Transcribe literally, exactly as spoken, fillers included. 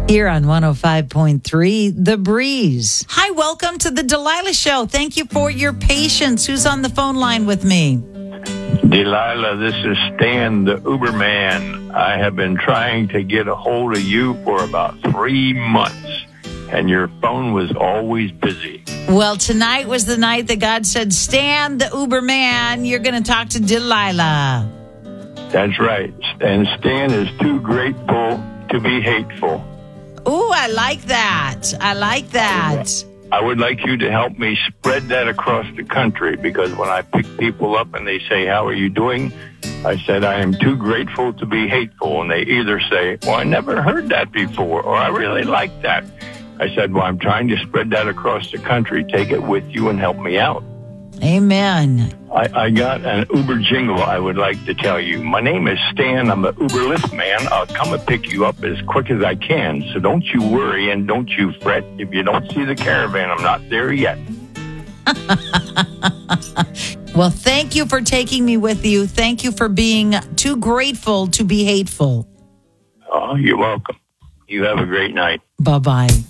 Here on one oh five point three, The Breeze. Hi, welcome to the Delilah Show. Thank you for your patience. Who's on the phone line with me? Delilah, this is Stan, the Uberman. I have been trying to get a hold of you for about three months, and your phone was always busy. Well, tonight was the night that God said, Stan, the Uberman, you're going to talk to Delilah. That's right. And Stan is too grateful to be hateful. Ooh, I like that. I like that. I would like you to help me spread that across the country, because when I pick people up and they say, how are you doing? I said, I am too grateful to be hateful. And they either say, well, I never heard that before, or I really like that. I said, well, I'm trying to spread that across the country. Take it with you and help me out. Amen. I, I got an Uber jingle I would like to tell you. My name is Stan. I'm an Uber Lyft man. I'll come and pick you up as quick as I can. So don't you worry and don't you fret. If you don't see the caravan, I'm not there yet. Well, thank you for taking me with you. Thank you for being too grateful to be hateful. Oh, you're welcome. You have a great night. Bye-bye.